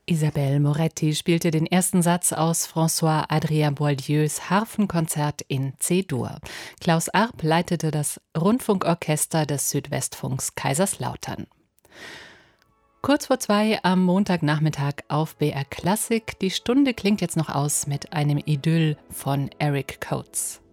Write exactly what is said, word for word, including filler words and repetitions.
Isabelle Moretti spielte den ersten Satz aus François-Adrien Boieldieu's Harfenkonzert in C-Dur. Klaus Arp leitete das Rundfunkorchester des Südwestfunks Kaiserslautern. Kurz vor zwei am Montagnachmittag auf B R Klassik. Die Stunde klingt jetzt noch aus mit einem Idyll von Eric Coates.